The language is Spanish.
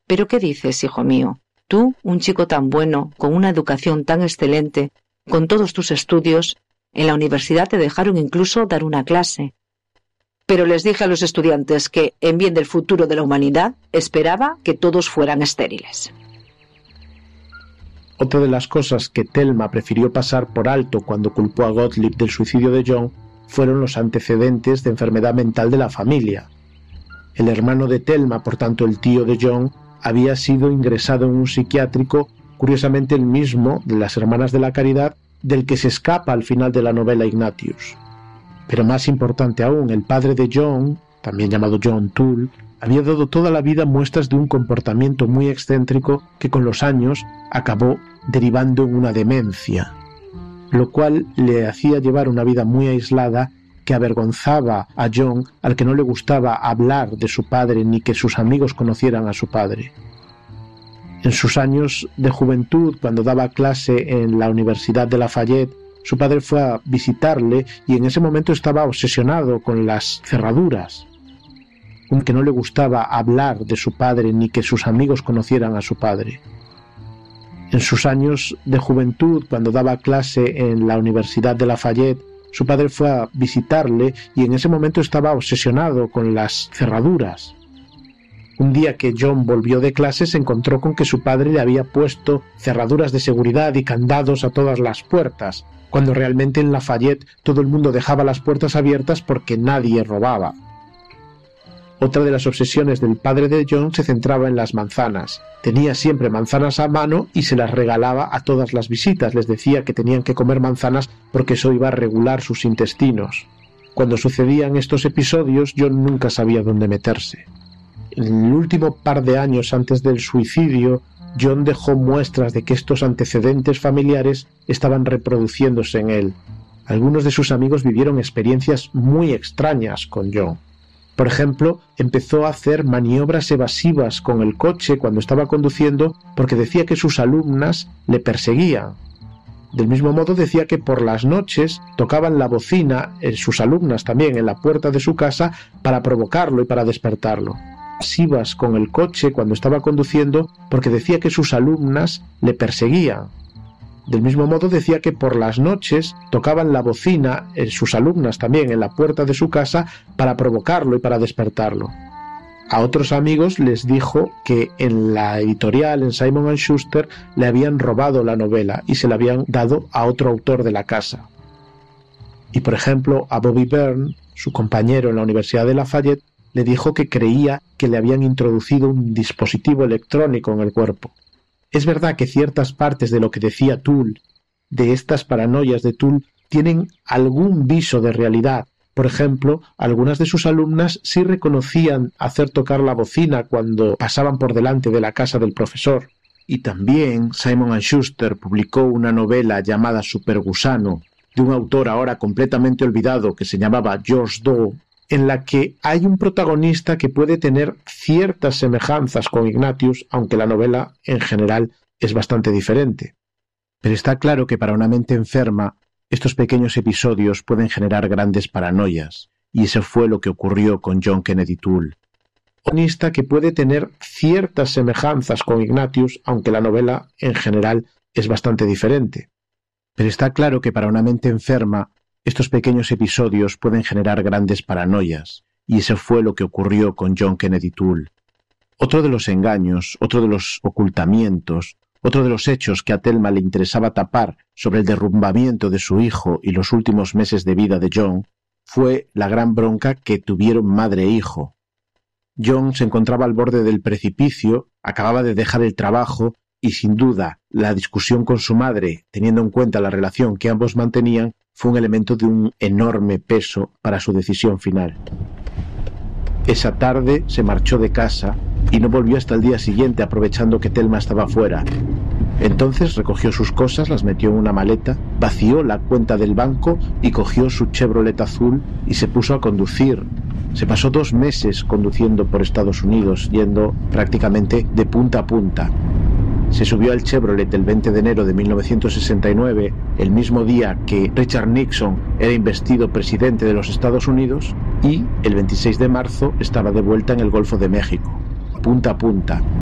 Pero ¿qué dices, hijo mío? Tú, un chico tan bueno, con una educación tan excelente, con todos tus estudios, en la universidad te dejaron incluso dar una clase. Pero les dije a los estudiantes que, en bien del futuro de la humanidad, esperaba que todos fueran estériles. Otra de las cosas que Thelma prefirió pasar por alto cuando culpó a Gottlieb del suicidio de John fueron los antecedentes de enfermedad mental de la familia. El hermano de Thelma, por tanto el tío de John, había sido ingresado en un psiquiátrico, curiosamente el mismo de las Hermanas de la Caridad, del que se escapa al final de la novela Ignatius. Pero más importante aún, el padre de John, también llamado John Toole, había dado toda la vida muestras de un comportamiento muy excéntrico que con los años acabó derivando en una demencia, lo cual le hacía llevar una vida muy aislada que avergonzaba a John, al que no le gustaba hablar de su padre ni que sus amigos conocieran a su padre. En sus años de juventud, cuando daba clase en la Universidad de Lafayette, su padre fue a visitarle y en ese momento estaba obsesionado con las cerraduras, que no le gustaba hablar de su padre ni que sus amigos conocieran a su padre. En sus años de juventud, cuando daba clase en la Universidad de Lafayette, su padre fue a visitarle y en ese momento estaba obsesionado con las cerraduras. Un día que John volvió de clase se encontró con que su padre le había puesto cerraduras de seguridad y candados a todas las puertas, cuando realmente en Lafayette todo el mundo dejaba las puertas abiertas porque nadie robaba. Otra de las obsesiones del padre de John se centraba en las manzanas. Tenía siempre manzanas a mano y se las regalaba a todas las visitas. Les decía que tenían que comer manzanas porque eso iba a regular sus intestinos. Cuando sucedían estos episodios, John nunca sabía dónde meterse. En el último par de años antes del suicidio, John dejó muestras de que estos antecedentes familiares estaban reproduciéndose en él. Algunos de sus amigos vivieron experiencias muy extrañas con John. Por ejemplo, empezó a hacer maniobras evasivas con el coche cuando estaba conduciendo porque decía que sus alumnas le perseguían. Del mismo modo decía que por las noches tocaban la bocina, sus alumnas también, en la puerta de su casa para provocarlo y para despertarlo. Evasivas con el coche cuando estaba conduciendo porque decía que sus alumnas le perseguían. Del mismo modo decía que por las noches tocaban la bocina, sus alumnas también, en la puerta de su casa para provocarlo y para despertarlo. A otros amigos les dijo que en la editorial, en Simon & Schuster, le habían robado la novela y se la habían dado a otro autor de la casa. Y por ejemplo, a Bobby Byrne, su compañero en la Universidad de Lafayette, le dijo que creía que le habían introducido un dispositivo electrónico en el cuerpo. Es verdad que ciertas partes de lo que decía Toole, de estas paranoias de Toole, tienen algún viso de realidad. Por ejemplo, algunas de sus alumnas sí reconocían hacer tocar la bocina cuando pasaban por delante de la casa del profesor. Y también Simon & Schuster publicó una novela llamada Supergusano, de un autor ahora completamente olvidado que se llamaba George Doe, en la que hay un protagonista que puede tener ciertas semejanzas con Ignatius, aunque la novela en general es bastante diferente. Pero está claro que para una mente enferma, estos pequeños episodios pueden generar grandes paranoias, y eso fue lo que ocurrió con John Kennedy Toole. Un protagonista que puede tener ciertas semejanzas con Ignatius, aunque la novela en general es bastante diferente. Pero está claro que para una mente enferma, estos pequeños episodios pueden generar grandes paranoias, y eso fue lo que ocurrió con John Kennedy Toole. Otro de los engaños, otro de los ocultamientos, otro de los hechos que a Thelma le interesaba tapar sobre el derrumbamiento de su hijo y los últimos meses de vida de John, fue la gran bronca que tuvieron madre e hijo. John se encontraba al borde del precipicio, acababa de dejar el trabajo, y sin duda la discusión con su madre, teniendo en cuenta la relación que ambos mantenían, fue un elemento de un enorme peso para su decisión final. Esa tarde se marchó de casa y no volvió hasta el día siguiente, aprovechando que Thelma estaba fuera. Entonces recogió sus cosas, las metió en una maleta, vació la cuenta del banco y cogió su Chevrolet azul y se puso a conducir. Se pasó 2 meses conduciendo por Estados Unidos, yendo prácticamente de punta a punta. Se subió al Chevrolet el 20 de enero de 1969, el mismo día que Richard Nixon era investido presidente de los Estados Unidos, y el 26 de marzo estaba de vuelta en el Golfo de México, punta a punta.